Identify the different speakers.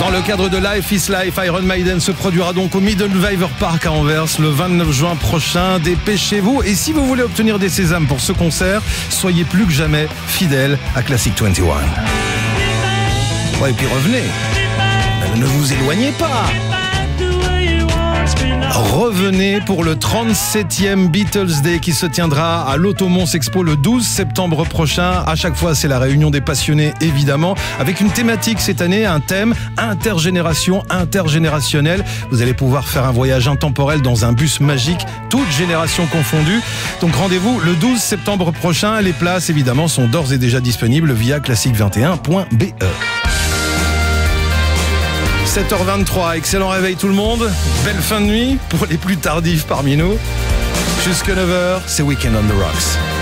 Speaker 1: Dans le cadre de Life is Life, Iron Maiden se produira donc au Middelwever Park à Anvers le 29 juin prochain. Dépêchez-vous. Et si vous voulez obtenir des sésames pour ce concert, soyez plus que jamais fidèles à Classic 21. Ouais, et puis revenez. Ne vous éloignez pas. Revenez pour le 37e Beatles Day qui se tiendra à l'Automons Expo le 12 septembre prochain. À chaque fois, c'est la réunion des passionnés, évidemment, avec une thématique cette année, un thème intergénération, intergénérationnel. Vous allez pouvoir faire un voyage intemporel dans un bus magique, toutes générations confondues. Donc rendez-vous le 12 septembre prochain. Les places, évidemment, sont d'ores et déjà disponibles via classic21.be. 7h23, excellent réveil tout le monde, belle fin de nuit pour les plus tardifs parmi nous. Jusque 9h, c'est Weekend on the Rocks.